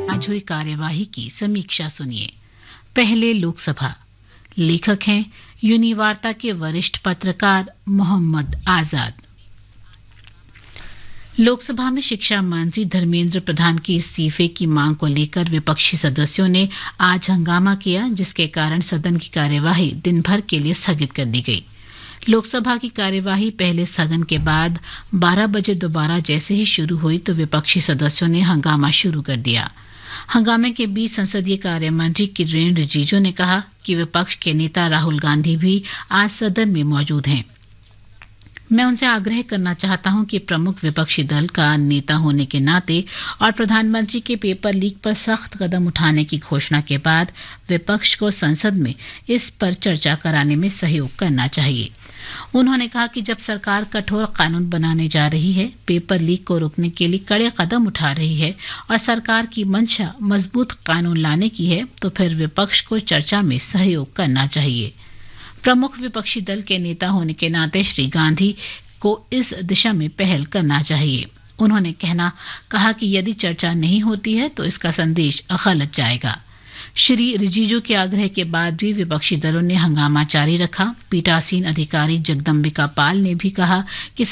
आज हुई कार्यवाही की समीक्षा सुनिए। पहले लोकसभा। लेखक हैं यूनिवार्ता के वरिष्ठ पत्रकार मोहम्मद आजाद। लोकसभा में शिक्षा मंत्री धर्मेंद्र प्रधान के इस्तीफे की मांग को लेकर विपक्षी सदस्यों ने आज हंगामा किया, जिसके कारण सदन की कार्यवाही दिन भर के लिए स्थगित कर दी गई। लोकसभा की कार्यवाही पहले स्थगन के बाद 12 बजे दोबारा जैसे ही शुरू हुई तो विपक्षी सदस्यों ने हंगामा शुरू कर दिया। हंगामे के बीच संसदीय कार्य मंत्री किरेन रिजिजू ने कहा कि विपक्ष के नेता राहुल गांधी भी आज सदन में मौजूद हैं। मैं उनसे आग्रह करना चाहता हूं कि प्रमुख विपक्षी दल का नेता होने के नाते और प्रधानमंत्री के पेपर लीक पर सख्त कदम उठाने की घोषणा के बाद विपक्ष को संसद में इस पर चर्चा कराने में सहयोग करना चाहिए। उन्होंने कहा कि जब सरकार कठोर कानून बनाने जा रही है, पेपर लीक को रोकने के लिए कड़े कदम उठा रही है और सरकार की मंशा मजबूत कानून लाने की है, तो फिर विपक्ष को चर्चा में सहयोग करना चाहिए। प्रमुख विपक्षी दल के नेता होने के नाते श्री गांधी को इस दिशा में पहल करना चाहिए। उन्होंने कहा कि यदि चर्चा नहीं होती है तो इसका संदेश गलत जाएगा। श्री रिजिजू के आग्रह के बाद भी विपक्षी दलों ने हंगामा जारी रखा। पीठासीन अधिकारी जगदम्बिका पाल ने भी कहा कि